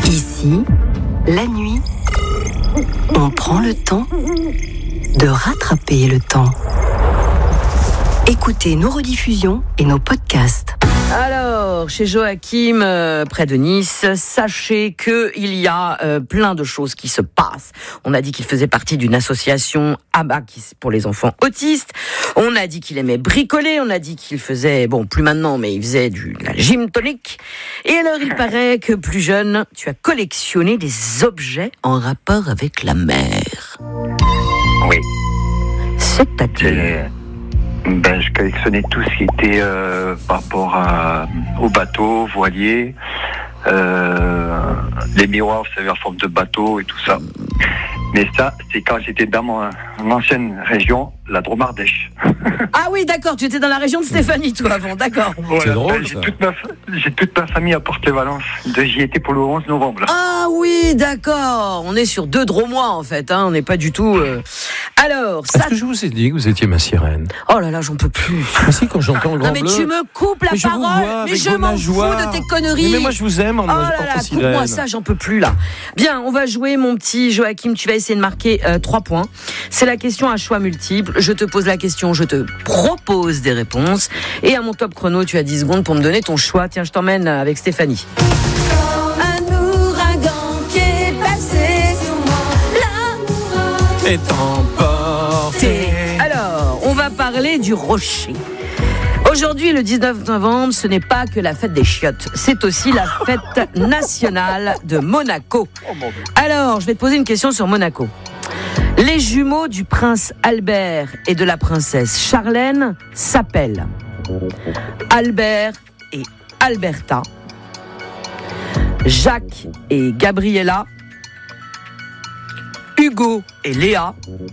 Ici, la nuit, on prend le temps de rattraper le temps. Écoutez nos rediffusions et nos podcasts. Alors, chez Joachim, près de Nice, sachez qu'il y a plein de choses qui se passent. On a dit qu'il faisait partie d'une association ABBA pour les enfants autistes. On a dit qu'il aimait bricoler. On a dit qu'il faisait, bon, plus maintenant, mais il faisait de la gym tonique. Et alors, il paraît que plus jeune, tu as collectionné des objets en rapport avec la mer. Oui. C'est-à-dire... je collectionnais tout ce qui était par rapport aux bateaux, voiliers, les miroirs, vous savez, en forme de bateau et tout ça. Mais ça, c'est quand j'étais dans mon ancienne région, la Dromardèche. Ah oui, d'accord, tu étais dans la région de Stéphanie, toi, avant, d'accord. Voilà, c'est drôle, j'ai toute ma famille à Port-les-Valence. J'y étais pour le 11 novembre. Là. Ah oui, d'accord. On est sur 2 Dromois, en fait. On n'est pas du tout... Alors, ça... Est-ce que je vous ai dit que vous étiez ma sirène? Oh là là, j'en peux plus. Mais si, quand j'entends le grand Non mais bleu... tu me coupes la parole, mais je m'en fous de tes conneries. Mais moi je vous aime en Oh là là, coupe-moi ça, j'en peux plus là. Bien, on va jouer mon petit Joachim, tu vas essayer de marquer 3 points. C'est la question à choix multiples. Je te pose la question, je te propose des réponses. Et à mon top chrono, tu as 10 secondes pour me donner ton choix. Tiens, je t'emmène avec Stéphanie. Un ouragan qui est passé sur moi. Et emporté. Alors, on va parler du rocher. Aujourd'hui, le 19 novembre, ce n'est pas que la fête des chiottes, c'est aussi la fête nationale de Monaco. Alors, je vais te poser une question sur Monaco. Les jumeaux du prince Albert et de la princesse Charlène s'appellent Albert et Alberta, Jacques et Gabriella, Hugo et Léa,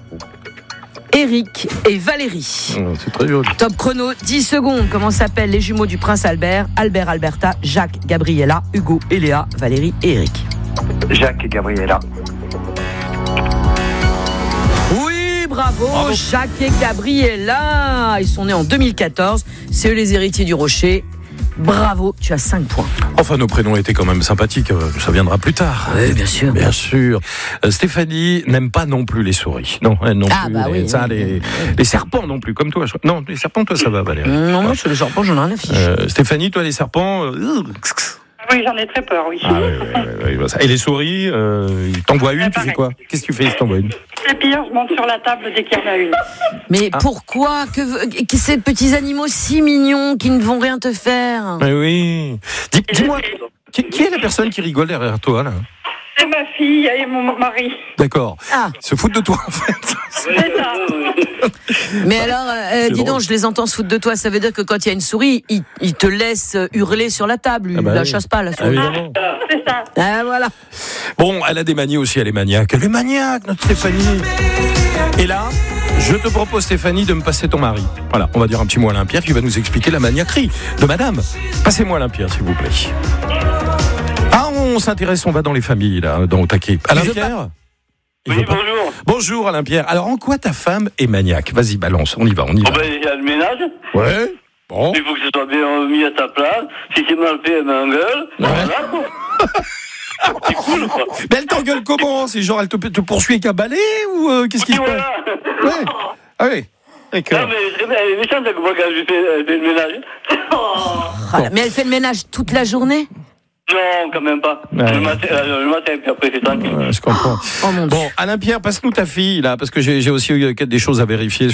Eric et Valérie. C'est très joli. Top chrono, 10 secondes. Comment s'appellent les jumeaux du prince Albert? Albert, Alberta, Jacques, Gabriella, Hugo et Léa, Valérie et Eric. Jacques et Gabriella. Oui, bravo, Jacques et Gabriella. Ils sont nés en 2014. C'est eux les héritiers du rocher. Bravo, tu as 5 points. Enfin, nos prénoms étaient quand même sympathiques. Ça viendra plus tard. Oui, bien sûr. Bien sûr. Stéphanie n'aime pas non plus les souris. Non, elle non plus. Bah oui, les serpents non plus, comme toi. Non, les serpents, toi, ça va, Valérie. Non, moi, sur les serpents, j'en ai rien à fiche. Stéphanie, toi, les serpents... Oui, j'en ai très peur, oui. Ah, oui, et les souris, ils t'envoient une, tu fais quoi? Qu'est-ce que tu fais, ils t'envoient une? Les pires, je monte sur la table dès qu'il y en a une. Mais pourquoi que ces petits animaux si mignons qui ne vont rien te faire? Mais oui. Dis-moi, qui est la personne qui rigole derrière toi, là? C'est ma fille et mon mari. D'accord. Ah. Se foutent de toi, en fait. C'est ça. Mais alors, dis donc, je les entends se foutre de toi. Ça veut dire que quand il y a une souris, ils te laissent hurler sur la table. Ils la chassent pas, la souris. Évidemment. C'est ça. Ah, voilà. Bon, elle a des manies aussi, elle est maniaque. Elle est maniaque, notre Stéphanie. Et là, je te propose, Stéphanie, de me passer ton mari. Voilà, on va dire un petit mot à Alain-Pierre qui va nous expliquer la maniaquerie de madame. Passez-moi Alain-Pierre, s'il vous plaît. Ah, on s'intéresse, on va dans les familles, là, dans au taquet. Alain-Pierre ? Oui, bonjour. Bonjour Alain-Pierre. Alors, en quoi ta femme est maniaque? Vas-y, balance, on y va. Il y a le ménage. Ouais. Bon. Il faut que ce soit bien mis à sa place. Si c'est mal fait, elle m'engueule. Ouais. Voilà. C'est cool, quoi. Mais elle t'engueule comment? C'est genre, elle te poursuit avec un balai ou qu'est-ce qui se passe? Voilà. Ouais. Ah oui. D'accord. Non, mais elle est méchante, quand je fais le ménage. Voilà. Mais elle fait le ménage toute la journée? Non, quand même pas. Ouais. Le matin, puis après, c'est tranquille. Ouais, je comprends. Oh mon Dieu. Bon, Alain-Pierre, passe-nous ta fille, là, parce que j'ai aussi des choses à vérifier